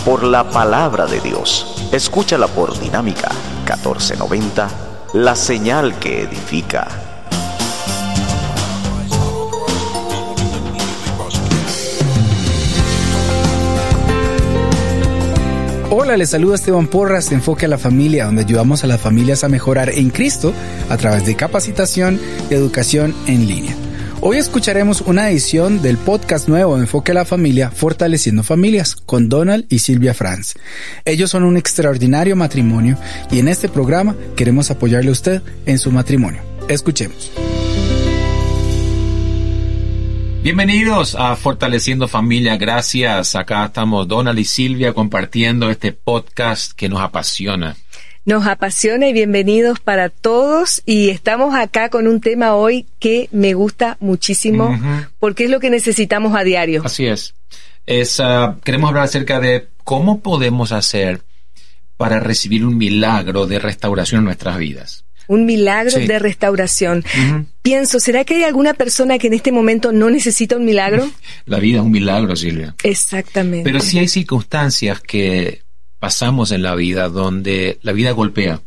por la palabra de Dios. Escúchala por Dinámica 1490, la señal que edifica. Hola, les saluda Esteban Porras de Enfoque a la Familia, donde ayudamos a las familias a mejorar en Cristo a través de capacitación y educación en línea. Hoy escucharemos una edición del podcast nuevo de Enfoque a la Familia, Fortaleciendo Familias, con Donald y Silvia Franz. Ellos son un extraordinario matrimonio y en este programa queremos apoyarle a usted en su matrimonio. Escuchemos. Bienvenidos a Fortaleciendo Familia, gracias. Acá estamos Donald y Silvia compartiendo este podcast que nos apasiona. Nos apasiona y bienvenidos para todos, y estamos acá con un tema hoy que me gusta muchísimo porque es lo que necesitamos a diario. Así es. Queremos hablar acerca de cómo podemos hacer para recibir un milagro de restauración en nuestras vidas. Un milagro de restauración. Pienso, ¿será que hay alguna persona que en este momento no necesita un milagro? La vida es un milagro, Silvia. Exactamente. Pero sí hay circunstancias que pasamos en la vida donde la vida golpea.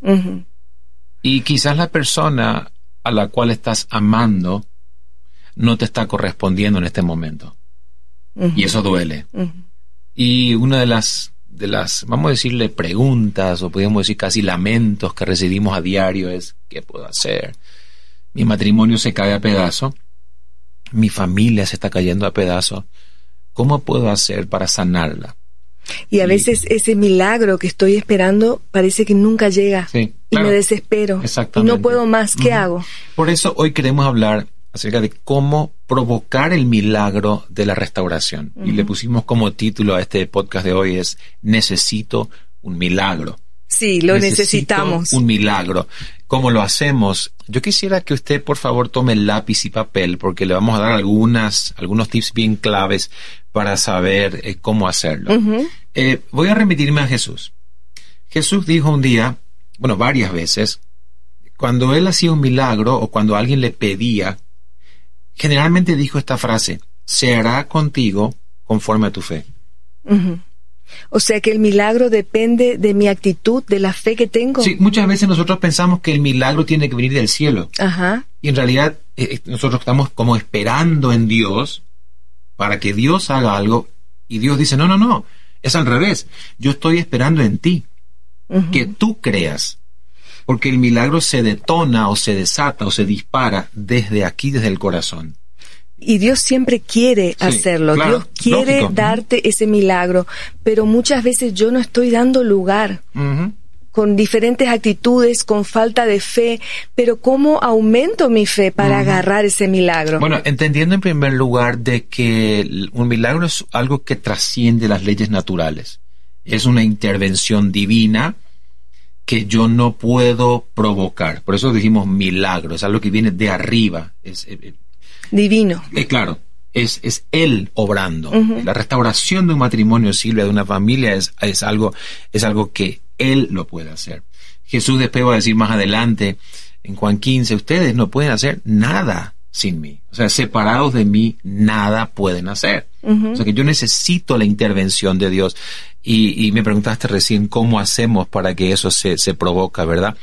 Y quizás la persona a la cual estás amando no te está correspondiendo en este momento. Y eso duele. Y una de las, vamos a decirle, preguntas, o podríamos decir casi lamentos que recibimos a diario es: ¿qué puedo hacer? Mi matrimonio se cae a pedazos, mi familia se está cayendo a pedazos. ¿Cómo puedo hacer para sanarla? Y a veces ese milagro que estoy esperando parece que nunca llega. Sí, y claro. me desespero. Exactamente. Y no puedo más. ¿Qué hago? Por eso hoy queremos hablar acerca de cómo provocar el milagro de la restauración. Y le pusimos como título a este podcast de hoy es Necesito un milagro. Sí, lo necesitamos. Un milagro. ¿Cómo lo hacemos? Yo quisiera que usted, por favor, tome lápiz y papel, porque le vamos a dar algunos tips bien claves para saber cómo hacerlo. Voy a remitirme a Jesús. Jesús dijo un día, varias veces, cuando él hacía un milagro o cuando alguien le pedía, generalmente dijo esta frase: se hará contigo conforme a tu fe. O sea que el milagro depende de mi actitud, de la fe que tengo. Sí, muchas veces nosotros pensamos que el milagro tiene que venir del cielo. Y en realidad nosotros estamos como esperando en Dios para que Dios haga algo, y Dios dice, no, es al revés. Yo estoy esperando en ti, que tú creas. Porque el milagro se detona o se desata o se dispara desde aquí, desde el corazón. Y Dios siempre quiere hacerlo. Claro, Dios quiere darte ese milagro, pero muchas veces yo no estoy dando lugar, con diferentes actitudes, con falta de fe. Pero ¿cómo aumento mi fe para agarrar ese milagro? Bueno, entendiendo en primer lugar de que un milagro es algo que trasciende las leyes naturales. Es una intervención divina que yo no puedo provocar. Por eso dijimos milagro, es algo que viene de arriba. Es divino. Claro, es Él obrando. La restauración de un matrimonio, Silvia, de una familia, es algo que Él lo puede hacer. Jesús después va a decir más adelante, en Juan 15, ustedes no pueden hacer nada sin mí. O sea, separados de mí, nada pueden hacer. O sea, que yo necesito la intervención de Dios. Y me preguntaste recién cómo hacemos para que eso se provoca, ¿verdad?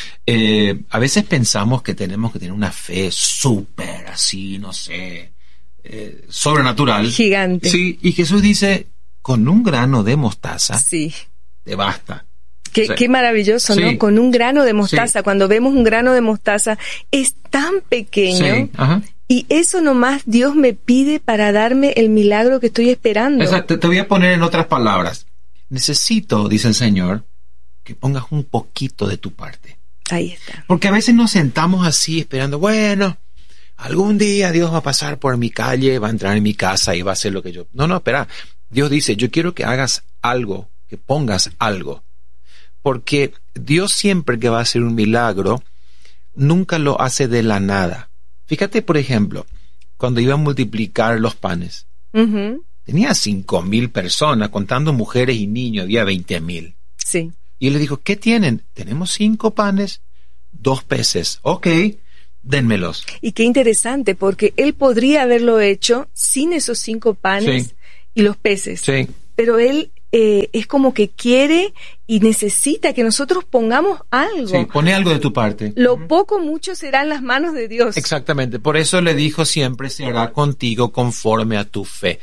A veces pensamos que tenemos que tener una fe súper así, no sé, sobrenatural. Gigante. Sí, y Jesús dice, con un grano de mostaza, te basta. Qué maravilloso, ¿no? Con un grano de mostaza. Cuando vemos un grano de mostaza, es tan pequeño. Y eso nomás Dios me pide para darme el milagro que estoy esperando. Exacto. Te voy a poner en otras palabras. Necesito, dice el Señor, que pongas un poquito de tu parte. Ahí está. Porque a veces nos sentamos así esperando, algún día Dios va a pasar por mi calle, va a entrar en mi casa y va a hacer lo que yo... No, espera. Dios dice, yo quiero que hagas algo, que pongas algo. Porque Dios siempre que va a hacer un milagro, nunca lo hace de la nada. Fíjate, por ejemplo, cuando iba a multiplicar los panes. Tenía 5,000 personas, contando mujeres y niños, había 20,000. Sí. Y él le dijo, ¿qué tienen? Tenemos 5 panes, 2 peces. Ok, dénmelos. Y qué interesante, porque él podría haberlo hecho sin esos 5 panes y los peces. Sí. Pero él es como que quiere y necesita que nosotros pongamos algo. Sí, pone algo de tu parte. Lo poco, mucho será en las manos de Dios. Exactamente. Por eso le dijo siempre, se hará contigo conforme a tu fe.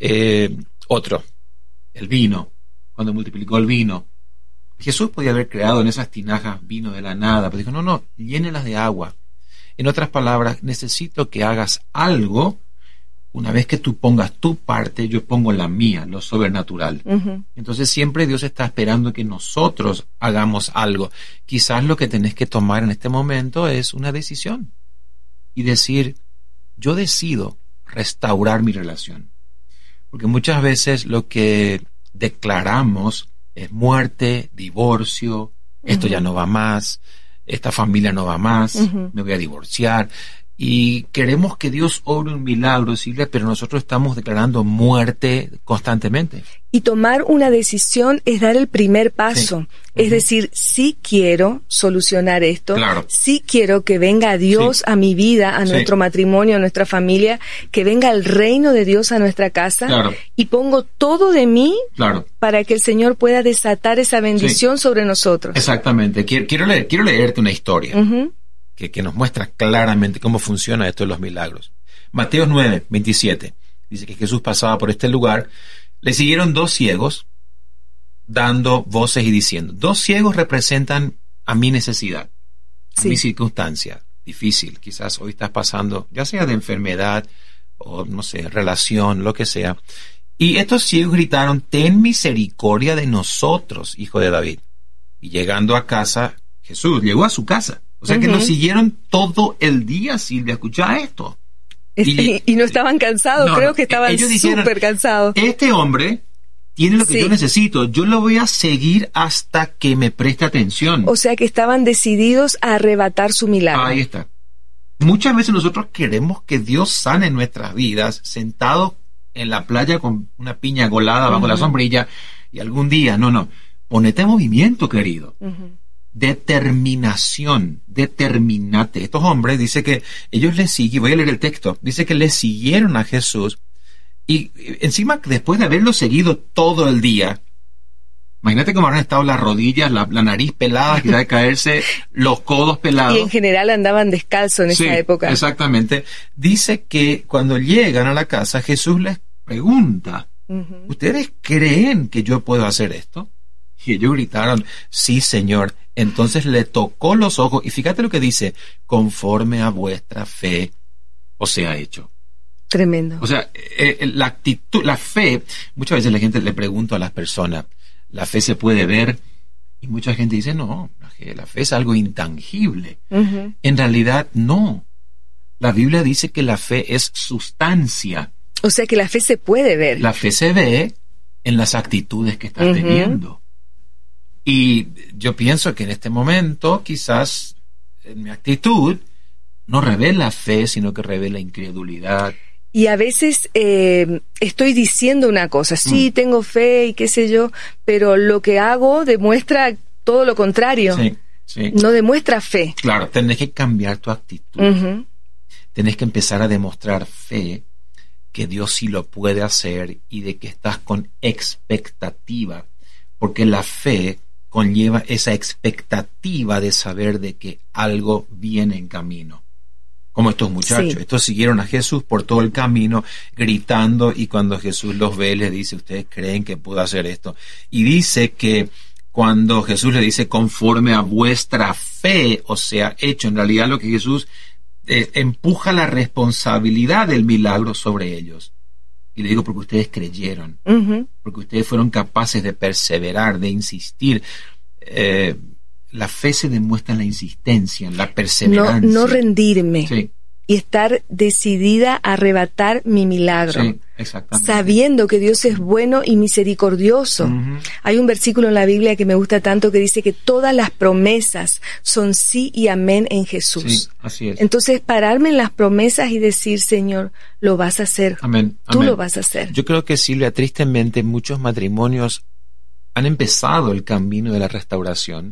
Otro, el vino. Cuando multiplicó el vino, Jesús podía haber creado en esas tinajas vino de la nada, pero dijo, no, llénelas de agua. En otras palabras, necesito que hagas algo. Una vez que tú pongas tu parte, yo pongo la mía, lo sobrenatural. Entonces siempre Dios está esperando que nosotros hagamos algo. Quizás lo que tenés que tomar en este momento es una decisión y decir, yo decido restaurar mi relación. Porque muchas veces lo que declaramos es muerte, divorcio, esto ya no va más, esta familia no va más, me voy a divorciar. Y queremos que Dios obre un milagro, Silvia, pero nosotros estamos declarando muerte constantemente. Y tomar una decisión es dar el primer paso. Sí. Es decir, sí quiero solucionar esto, claro. Sí quiero que venga Dios a mi vida, a nuestro matrimonio, a nuestra familia, que venga el reino de Dios a nuestra casa, claro. Y pongo todo de mí, claro. Para que el Señor pueda desatar esa bendición sobre nosotros. Exactamente. Quiero leerte una historia. Que nos muestra claramente cómo funciona esto de los milagros. Mateo 9, 27. Dice que Jesús pasaba por este lugar. Le siguieron 2 ciegos dando voces y diciendo. 2 ciegos representan a mi necesidad, a mi circunstancia difícil. Quizás hoy estás pasando, ya sea de enfermedad o, no sé, relación, lo que sea. Y estos ciegos gritaron, ten misericordia de nosotros, hijo de David. Y llegando a casa, Jesús llegó a su casa. O sea que lo siguieron todo el día, Silvia, escuchá esto. Y no estaban cansados, creo que estaban súper cansados. Este hombre tiene lo que yo necesito, yo lo voy a seguir hasta que me preste atención. O sea que estaban decididos a arrebatar su milagro. Ahí está. Muchas veces nosotros queremos que Dios sane nuestras vidas sentados en la playa con una piña colada bajo la sombrilla y algún día, no, ponete en movimiento, querido. Determinación, determinate. Estos hombres, dice que ellos le siguen, voy a leer el texto, dice que le siguieron a Jesús y encima después de haberlo seguido todo el día, imagínate cómo habrán estado las rodillas, la nariz pelada, quizás de caerse, los codos pelados. Y en general andaban descalzos en esa época. Exactamente. Dice que cuando llegan a la casa, Jesús les pregunta, ¿ustedes creen que yo puedo hacer esto? Y ellos gritaron, sí, Señor. Entonces le tocó los ojos y fíjate lo que dice, conforme a vuestra fe os sea hecho. Tremendo. O sea, la actitud, la fe, muchas veces la gente le pregunta a las personas, ¿la fe se puede ver? Y mucha gente dice, no, la fe es algo intangible. En realidad, no. La Biblia dice que la fe es sustancia. O sea que la fe se puede ver. La fe se ve en las actitudes que estás teniendo. Y yo pienso que en este momento, quizás, en mi actitud, no revela fe, sino que revela incredulidad. Y a veces estoy diciendo una cosa, sí, tengo fe y qué sé yo, pero lo que hago demuestra todo lo contrario. Sí. No demuestra fe. Claro, tenés que cambiar tu actitud. Tenés que empezar a demostrar fe, que Dios sí lo puede hacer y de que estás con expectativa, porque la fe conlleva esa expectativa de saber de que algo viene en camino. Como estos muchachos, estos siguieron a Jesús por todo el camino, gritando, y cuando Jesús los ve, les dice, ¿ustedes creen que puedo hacer esto? Y dice que cuando Jesús le dice, conforme a vuestra fe, o sea, hecho, en realidad lo que Jesús empuja la responsabilidad del milagro sobre ellos. Y le digo, porque ustedes creyeron, porque ustedes fueron capaces de perseverar, de insistir. La fe se demuestra en la insistencia, en la perseverancia. No rendirme. Y estar decidida a arrebatar mi milagro. Sí, exactamente. Sabiendo que Dios es bueno y misericordioso. Hay un versículo en la Biblia que me gusta tanto que dice que todas las promesas son sí y amén en Jesús. Sí, así es. Entonces, pararme en las promesas y decir, Señor, lo vas a hacer. Amén. Tú lo vas a hacer. Yo creo que, Silvia, tristemente, muchos matrimonios han empezado el camino de la restauración.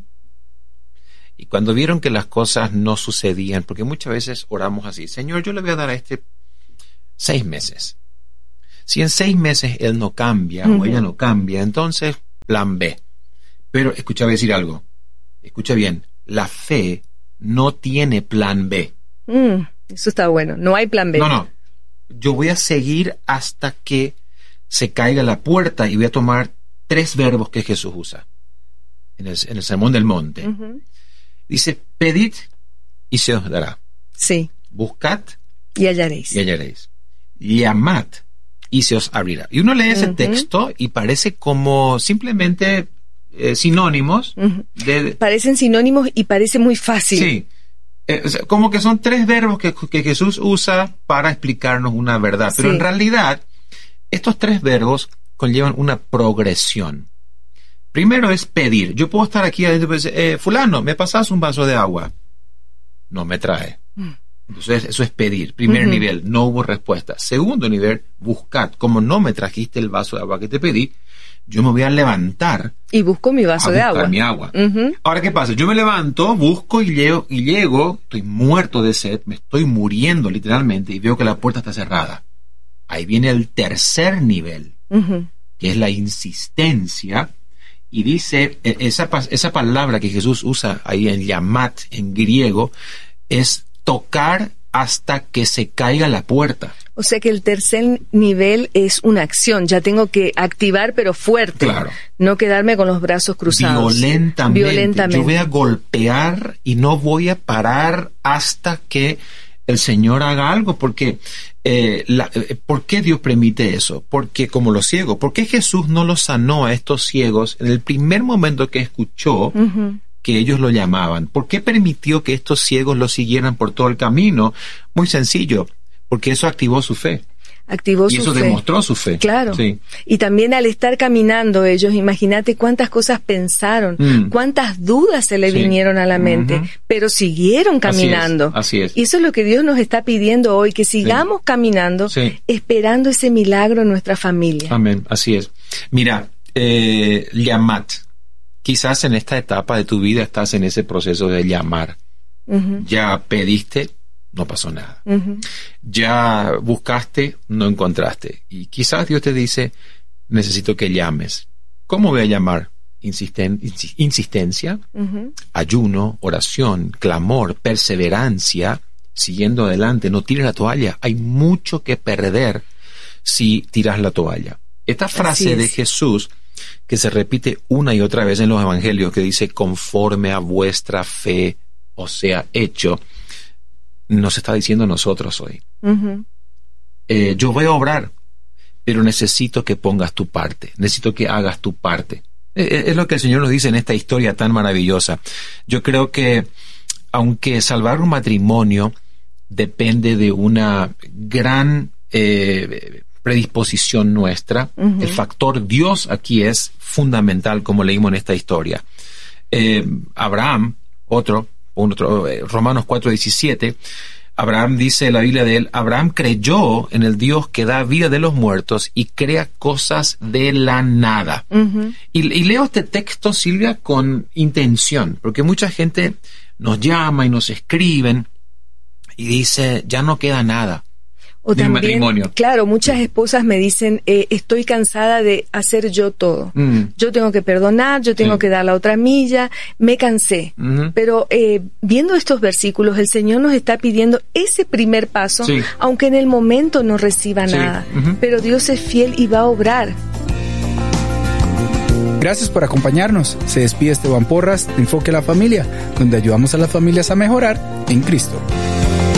Y cuando vieron que las cosas no sucedían, porque muchas veces oramos así, Señor, yo le voy a dar a este 6 meses. Si en 6 meses él no cambia o ella no cambia, entonces plan B. Pero escucha, voy a decir algo. Escucha bien, la fe no tiene plan B. Eso está bueno, no hay plan B. No. Yo voy a seguir hasta que se caiga la puerta y voy a tomar 3 verbos que Jesús usa en el Sermón del Monte. Dice, pedid y se os dará. Sí. Buscad y hallaréis. Llamad y se os abrirá. Y uno lee ese texto y parece como simplemente sinónimos. Parecen sinónimos y parece muy fácil. Sí. Como que son 3 verbos que Jesús usa para explicarnos una verdad. Pero en realidad, estos 3 verbos conllevan una progresión. Primero es pedir. Yo puedo estar aquí adentro y decir, fulano, ¿me pasas un vaso de agua? No me trae. Entonces, eso es pedir. Primer nivel, no hubo respuesta. Segundo nivel, buscad. Como no me trajiste el vaso de agua que te pedí, yo me voy a levantar y busco mi vaso de agua. Mi agua. Ahora, ¿qué pasa? Yo me levanto, busco y llego, estoy muerto de sed, me estoy muriendo literalmente y veo que la puerta está cerrada. Ahí viene el tercer nivel, que es la insistencia. Y dice, esa palabra que Jesús usa ahí en llamat, en griego, es tocar hasta que se caiga la puerta. O sea que el tercer nivel es una acción. Ya tengo que activar, pero fuerte. Claro. No quedarme con los brazos cruzados. Violentamente. Yo voy a golpear y no voy a parar hasta que el Señor haga algo. Porque, ¿por qué Dios permite eso? Porque como los ciegos, ¿por qué Jesús no los sanó a estos ciegos en el primer momento que escuchó que ellos lo llamaban? ¿Por qué permitió que estos ciegos lo siguieran por todo el camino? Muy sencillo, porque eso activó su fe. Y eso demostró su fe. Claro. Sí. Y también al estar caminando ellos, imagínate cuántas cosas pensaron, cuántas dudas se le vinieron a la mente, pero siguieron caminando. Así es. Y eso es lo que Dios nos está pidiendo hoy, que sigamos caminando, esperando ese milagro en nuestra familia. Amén, así es. Mira, llamad. Quizás en esta etapa de tu vida estás en ese proceso de llamar. Ya pediste, no pasó nada. Ya buscaste, no encontraste. Y quizás Dios te dice, necesito que llames. ¿Cómo voy a llamar? Insistencia, ayuno, oración, clamor, perseverancia, siguiendo adelante. No tires la toalla. Hay mucho que perder si tiras la toalla. Esta frase de Jesús, que se repite una y otra vez en los evangelios, que dice, conforme a vuestra fe os sea hecho, nos está diciendo a nosotros hoy. Yo voy a obrar, pero necesito que pongas tu parte, necesito que hagas tu parte. Es lo que el Señor nos dice en esta historia tan maravillosa. Yo creo que, aunque salvar un matrimonio depende de una gran predisposición nuestra, el factor Dios aquí es fundamental, como leímos en esta historia. Abraham, Romanos 4:17, Abraham dice la Biblia de él, Abraham creyó en el Dios que da vida de los muertos y crea cosas de la nada. Y leo este texto, Silvia, con intención, porque mucha gente nos llama y nos escriben y dice, ya no queda nada. O también, claro, muchas esposas me dicen, estoy cansada de hacer yo todo. Yo tengo que perdonar, yo tengo que dar la otra milla, me cansé. Pero viendo estos versículos, el Señor nos está pidiendo ese primer paso, aunque en el momento no reciba nada. Pero Dios es fiel y va a obrar. Gracias por acompañarnos. Se despide Esteban Porras de Enfoque a la Familia, donde ayudamos a las familias a mejorar en Cristo.